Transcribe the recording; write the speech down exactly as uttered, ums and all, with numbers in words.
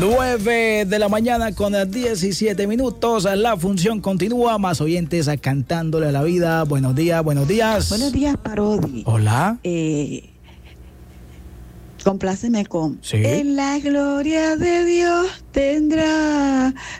nueve de la mañana con diecisiete minutos. La función continúa. Más oyentes cantándole a la vida. Buenos días, buenos días. Buenos días, Parodi. Hola. Eh, compláceme con. Sí. En la gloria de Dios tendrá